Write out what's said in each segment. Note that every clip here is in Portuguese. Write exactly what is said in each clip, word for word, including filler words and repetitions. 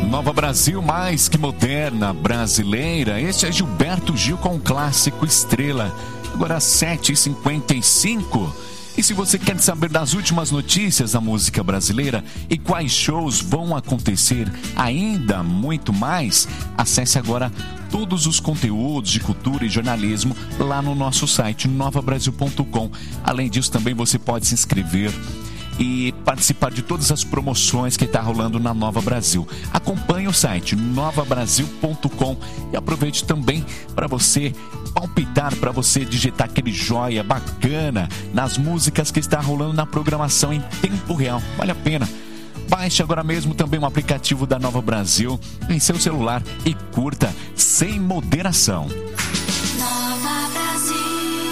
Nova Brasil, mais que moderna, brasileira. Este é Gilberto Gil com o clássico Estrela. Agora sete e cinquenta e cinco. E se você quer saber das últimas notícias da música brasileira e quais shows vão acontecer ainda muito mais, acesse agora todos os conteúdos de cultura e jornalismo lá no nosso site nova brasil ponto com. Além disso, também você pode se inscrever e participar de todas as promoções que está rolando na Nova Brasil. Acompanhe o site nova brasil ponto com e aproveite também para você palpitar, para você digitar aquele joia bacana nas músicas que está rolando na programação em tempo real. Vale a pena. Baixe agora mesmo também o aplicativo da Nova Brasil em seu celular e curta sem moderação. Nova Brasil.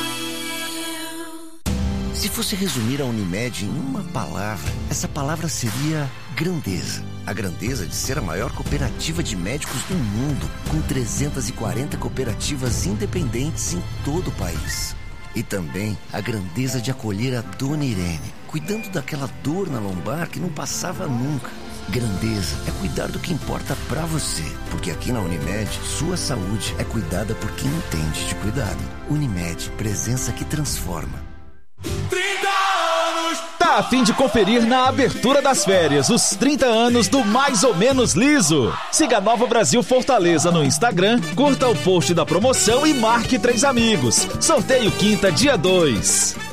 Se fosse resumir a Unimed em uma palavra, essa palavra seria grandeza. A grandeza de ser a maior cooperativa de médicos do mundo, com trezentas e quarenta cooperativas independentes em todo o país. E também a grandeza de acolher a Dona Irene, cuidando daquela dor na lombar que não passava nunca. Grandeza é cuidar do que importa pra você, porque aqui na Unimed, sua saúde é cuidada por quem entende de cuidado. Unimed, presença que transforma. Tá a fim de conferir na abertura das férias os trinta anos do Mais ou Menos Liso? Siga Nova Brasil Fortaleza no Instagram, curta o post da promoção e marque três amigos. Sorteio quinta, dia dois.